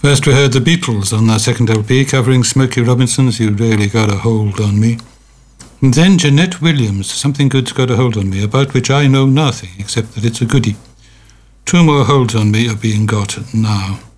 First we heard the Beatles on their second LP covering Smokey Robinson's You Really Got a Hold on Me. And then Jeanette Williams, Something Good's Got a Hold on Me, about which I know nothing except that it's a goodie. Two more holds on me are being got now.